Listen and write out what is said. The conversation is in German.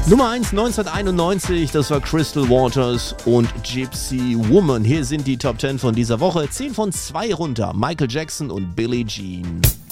Nummer 1 1991, das war Crystal Waters und Gypsy Woman. Hier sind die Top 10 von dieser Woche. 10 von 2 runter. Michael Jackson und Billie Jean.